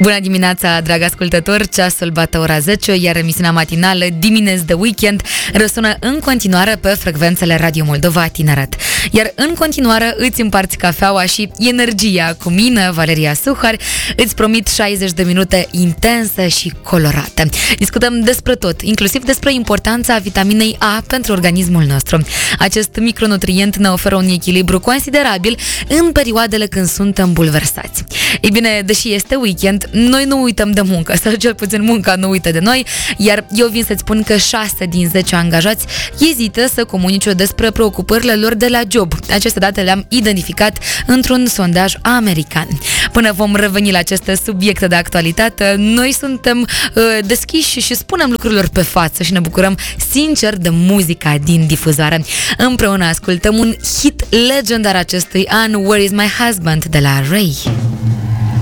Bună dimineața, dragi ascultători! Ceasul bate ora 10, iar emisiunea matinală Dimineți de Weekend răsună în continuare pe frecvențele Radio Moldova Tineret. Iar în continuare îți împarți cafeaua și energia cu mine, Valeria Suhar. Îți promit 60 de minute intense și colorate. Discutăm despre tot, inclusiv despre importanța vitaminei A pentru organismul nostru. Acest micronutrient ne oferă un echilibru considerabil în perioadele când suntem bulversați. Ei bine, deși este weekend, noi nu uităm de muncă, sau cel puțin munca nu uită de noi, iar eu vin să-ți spun că 6 din 10 angajați ezită să comunice despre preocupările lor de la job. Aceste date le-am identificat într-un sondaj american. Până vom reveni la aceste subiecte de actualitate, noi suntem deschiși și spunem lucrurilor pe față și ne bucurăm sincer de muzica din difuzare. Împreună ascultăm un hit legendar acestui an, Where is my husband, de la Ray.